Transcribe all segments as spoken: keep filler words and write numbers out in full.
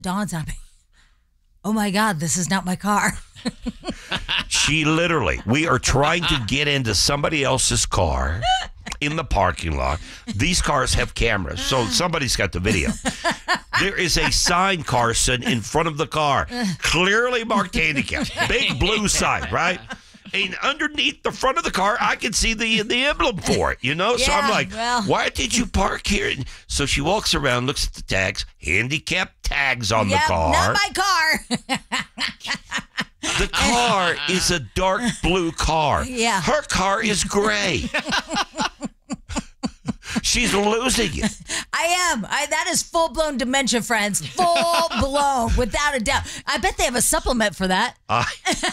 dawns on me, oh my God, this is not my car. She literally, we are trying to get into somebody else's car in the parking lot. These cars have cameras, so somebody's got the video. There is a sign, Carson, in front of the car, clearly marked handicap, big blue sign, right? And underneath the front of the car, I can see the the emblem for it, you know? Yeah, so I'm like, well. why did you park here? And so she walks around, looks at the tags, handicap tags on Yep, the car. not my car. The car is a dark blue car. Yeah. Her car is gray. She's losing it. I am. I, that is full-blown dementia, friends. Full-blown, without a doubt. I bet they have a supplement for that. Uh,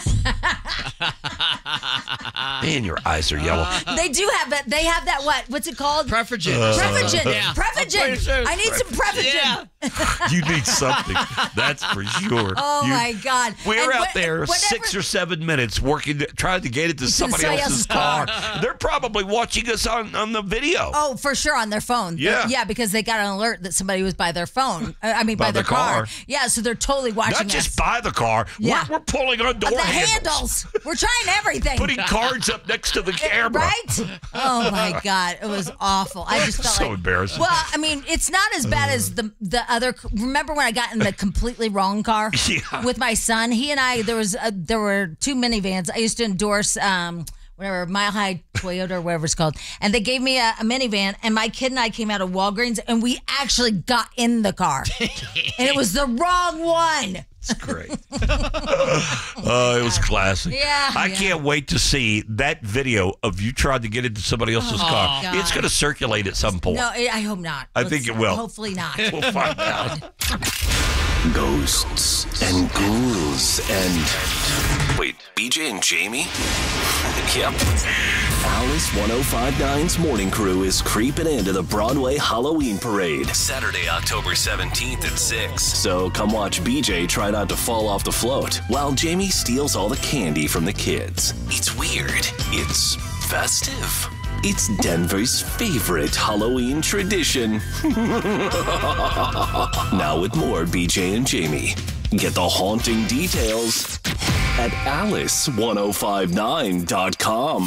man, your eyes are yellow. They do have that. They have that, what? What's it called? Prevagen. Uh, Prevagen. Yeah. Prevagen. I need some Prevagen. Yeah. You need something. That's for sure. Oh, You- my God. We're And out wh- there whenever- six or seven minutes working, trying to get it to somebody somebody else's else's car. They're probably watching us on, on the video. Oh, for sure, on their phone. Yeah. Yeah, because they got an alert that somebody was by their phone. Uh, I mean, by, By their the car. car. Yeah, so they're totally watching Not us. just by the car. Yeah. We're, we're pulling on door the handles. handles. We're trying everything. Putting cards up next to the camera. Right? Oh my God, it was awful. I just felt So like embarrassing. Well, I mean, it's not as bad as the the other. Remember when I got in the completely wrong car Yeah. with my son? He and I there was a, there were two minivans. I used to endorse. Um, Whatever, Mile High Toyota or whatever it's called. And they gave me a, a minivan, and my kid and I came out of Walgreens, and we actually got in the car. And it was the wrong one. It's great. Oh, it was classic. Yeah, I yeah. can't wait to see that video of you trying to get into somebody else's car. God. It's going to circulate at some point. No, I I hope not. I think it will. Hopefully not. We'll find out. Ghosts and ghouls and... Wait, B J and Jamie? Yep. Alice ten fifty-nine's Morning Crew is creeping into the Broadway Halloween Parade. Saturday, October seventeenth at six. So come watch B J try not to fall off the float while Jamie steals all the candy from the kids. It's weird. It's festive. It's Denver's favorite Halloween tradition. Now with more B J and Jamie. Get the haunting details at alice ten fifty-nine dot com.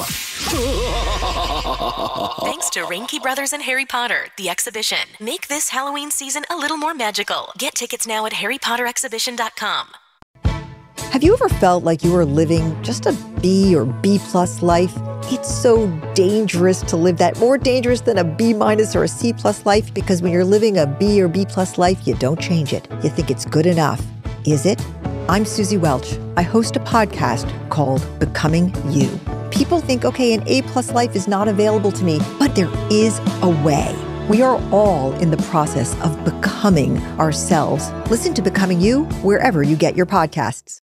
Thanks to Ranky Brothers and Harry Potter, the exhibition. Make this Halloween season a little more magical. Get tickets now at harry potter exhibition dot com. Have you ever felt like you were living just a B or B plus life? It's so dangerous to live that, more dangerous than a B minus or a C plus life, because when you're living a B or B plus life, you don't change it. You think it's good enough. Is it? I'm Susie Welch. I host a podcast called Becoming You. People think, okay, an A plus life is not available to me, but there is a way. We are all in the process of becoming ourselves. Listen to Becoming You wherever you get your podcasts.